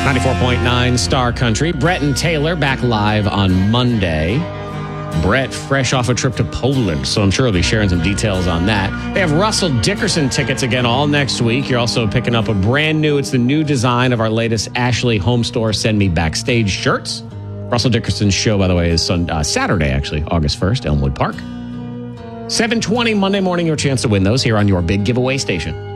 94.9 Star Country. Brett and Taylor back live on Monday. Brett, fresh off a trip to Poland, so I'm sure he'll be sharing some details on that. They have Russell Dickerson tickets again all next week. You're also picking up it's the new design of our latest Ashley Home Store Send Me Backstage shirts. Russell Dickerson's show, by the way, is Saturday, actually, August 1st, Elmwood Park. 7:20 Monday morning, your chance to win those here on your big giveaway station.